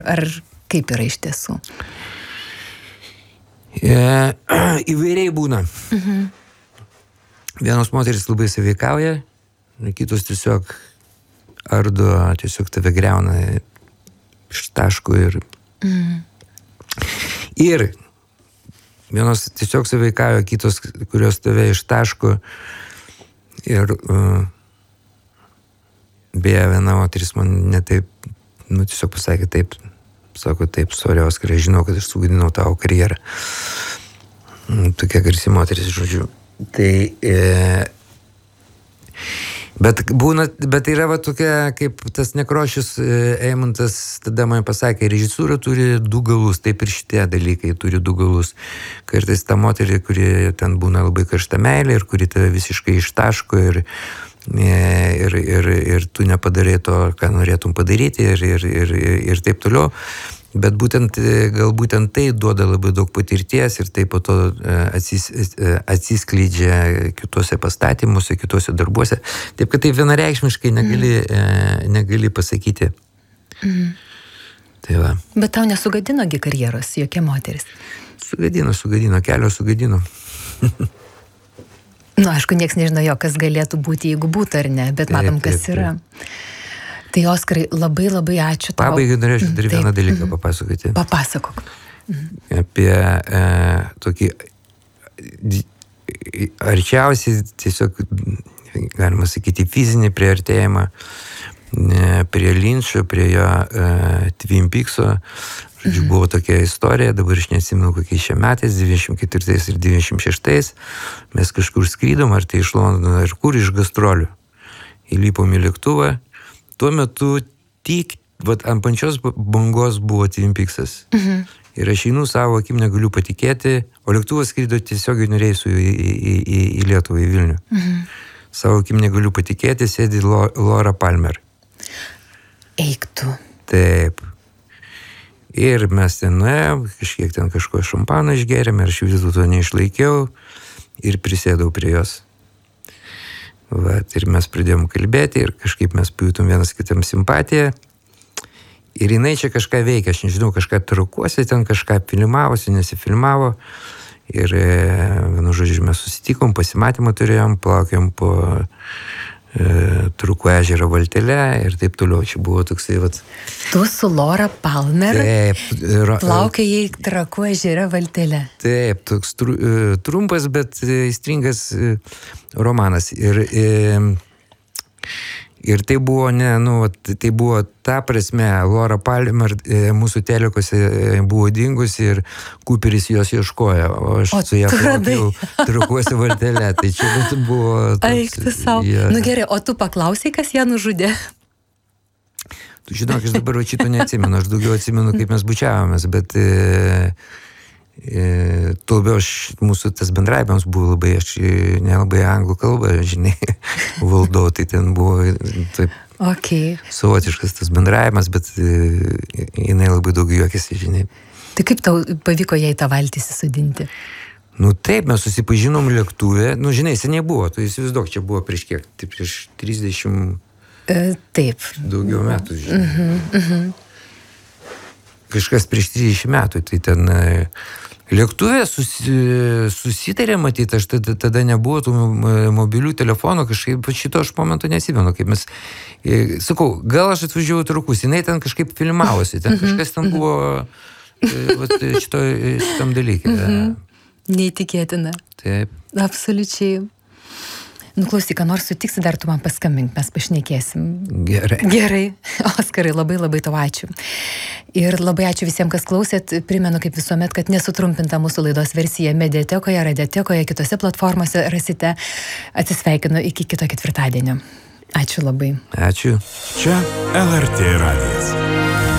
Ar kaip yra iš tiesų? Įvairiai būna. Vienos moteris labai sąveikauja, kitos tiesiog ardo, tiesiog tave griauna iš taškų ir vienos tiesiog sąveikauja, kitos, kurios tave iš taškų ir beje, viena moteris man netaip, tiesiog pasakė taip, sako taip, sorry, Oskarai, žinau, kad aš sugadinau tavo karjerą. Tokia garsi moteris, žodžiu. Tai, bet yra va tokia, kaip tas Nekrošius Eimuntas tada man pasakė, režisūra turi du galus, taip ir šitie dalykai turi du galus. Kartais ta moterį, kuri ten būna labai karšta meilė ir kuri tave visiškai ištaško ir tu nepadarai to, ką norėtum padaryti ir taip toliau. Bet galbūt tai duoda labai daug patirties ir tai po to atsiskleidžia kitose pastatymuose, kitose darbuose. Taip, kad tai vienareikšmiškai negali pasakyti. Tai va. Bet tau nesugadinogi karjeros jokia moteris? Sugadino, kelio sugadino. Aišku, nieks nežinojo, kas galėtų būti, jeigu būtų ar ne, bet matom, kas yra. Tai, Oskarai, labai labai ačiū tau. Pabaigai norėčiau dar vieną dalyką papasakoti. Papasakok. Apie tokį arčiausiai, tiesiog, galima sakyti, fizinį priartėjimą prie Linčo, prie jo Twin Peakso. Žodžiu, buvo tokia istorija, dabar aš neatsimenu kokiais šiais metais, 94 ir 96. Mes kažkur skrydom, ar tai iš Londono, ar kur, iš gastrolių. Įlipom į lėktuvą. Tuo metu tik ant pačios bangos buvo Twin Peaksas. Ir aš einu savo akim, negaliu patikėti, o lėktuvas skrydo tiesioginiu reisu į Lietuvą, į Vilnių. Savo akim negaliu patikėti, sėdi Laura Palmer. Eik tu. Taip. Ir mes ten nuėjom, kažkiek ten kažko šampano išgėrėm ir aš vis dėlto neišlaikiau ir prisėdau prie jos. Ir mes pradėjom kalbėti ir kažkaip mes pajutom vienas kitam simpatiją. Ir jinai čia kažką veikia, aš nežinau, kažką trakuosi, ten kažką filmavosi, nesifilmavo. Ir, vienu žodžiu, mes susitikom, pasimatymą turėjom, plaukėm po Trukų ežero valtelę ir taip toliau. Čia buvo toksai, Tu su Laura Palmer plaukėjai Trakų ežero valtelę. Taip, toks trumpas, bet įstringas romanas. Ir tai buvo, tai buvo ta prasme, Laura Palmer mūsų telekose buvo dingusi ir Cooperis jos ieškojo, o aš su ją plaukiau Trakuose valtelę. Tai čia buvo... Eik tu savo. Gerai, o tu paklausai, kas ją nužudė? Tu žinok, aš dabar šito neatsimenu, aš daugiau atsimenu, kaip mes bučiavomės, bet tuo labiau mūsų tas bendravimas buvo labai, aš nelabai anglų kalbą, žinai, valdau, tai ten buvo taip savotiškas tas bendravimas, bet jinai labai daug juokėsi, žinai. Tai kaip tau pavyko jai tą valtį įsisodinti? Taip, mes susipažinom lėktuvė, žinai, seniai buvo, tu įsivaizduok, čia buvo prieš kiek, tai prieš 30 taip. Daugiau metų, žinai. Kažkas prieš 30 metų, tai ten lėktuvė susitarė, matyti, aš tada nebuvo tų mobilių telefonų, kažkaip šito aš momento nesimenu, kaip mes, sakau, gal aš atvažiavau Trakus, jinai ten kažkaip filmavosi, ten kažkas ten buvo šitam dalykė. Neįtikėtina. Taip. Absoliučiai. Klausyk, ką nors sutiksi, dar tu man paskambink, mes pašnekėsim. Gerai. Oskarai, labai labai tau ačiū. Ir labai ačiū visiems, kas klausėt. Primenu, kaip visuomet, kad nesutrumpinta mūsų laidos versija mediatekoje, radiotekoje, kitose platformose rasite. Atsisveikinu iki kito ketvirtadienio. Ačiū labai. Ačiū. Čia LRT radijas.